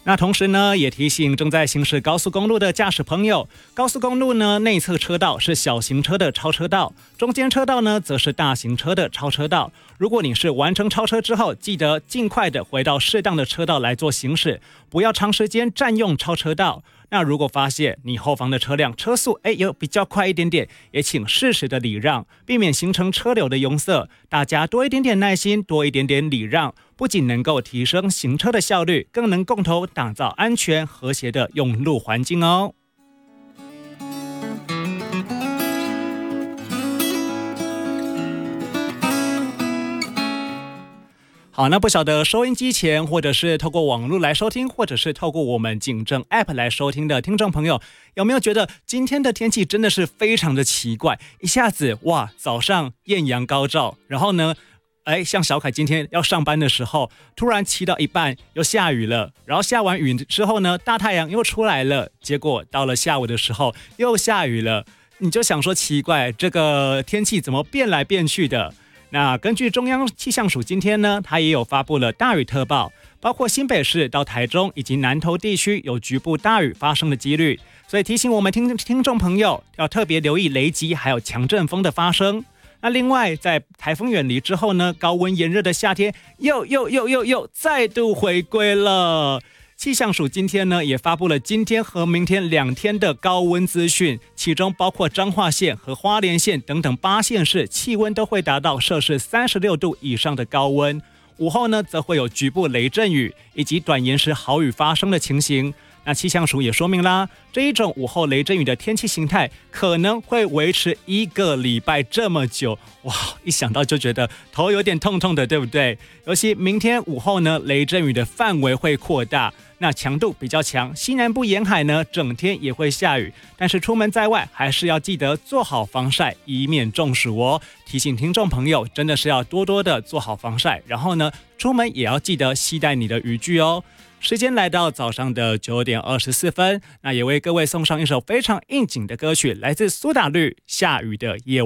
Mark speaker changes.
Speaker 1: 那同时呢，也提醒正在行驶高速公路的驾驶朋友，高速公路呢内侧车道是小型车的超车道，中间车道呢则是大型车的超车道。如果你是完成超车之后，记得尽快的回到适当的车道来做行驶，不要长时间占用超车道。那如果发现你后方的车辆车速有比较快一点点，也请适时的礼让，避免形成车流的拥塞。大家多一点点耐心，多一点点礼让，不仅能够提升行车的效率，更能共同打造安全和谐的用路环境哦。好，那不晓得收音机前或者是透过网络来收听，或者是透过我们警政 App 来收听的听众朋友，有没有觉得今天的天气真的是非常的奇怪？一下子哇，早上艳阳高照，然后呢像小凯今天要上班的时候，突然骑到一半又下雨了，然后下完雨之后呢，大太阳又出来了，结果到了下午的时候又下雨了，你就想说奇怪，这个天气怎么变来变去的？那根据中央气象署今天呢，它也有发布了大雨特报，包括新北市到台中以及南投地区有局部大雨发生的几率，所以提醒我们听众朋友要特别留意雷击还有强阵风的发生。那另外在台风远离之后呢，高温炎热的夏天又再度回归了。气象署今天呢也发布了今天和明天2天的高温资讯，其中包括彰化县和花莲县等等8县市气温都会达到摄氏36度以上的高温。午后呢则会有局部雷阵雨以及短延时豪雨发生的情形。那气象署也说明啦，这一种午后雷阵雨的天气形态可能会维持1个礼拜这么久，哇，一想到就觉得头有点痛痛的，对不对？尤其明天午后呢，雷阵雨的范围会扩大，那强度比较强，西南部沿海呢整天也会下雨，但是出门在外还是要记得做好防晒，以免中暑哦。提醒听众朋友，真的是要多多的做好防晒，然后呢，出门也要记得携带你的雨具哦。时间来到早上的9点24分，那也为各位送上一首非常应景的歌曲，来自苏打绿《下雨的夜晚》。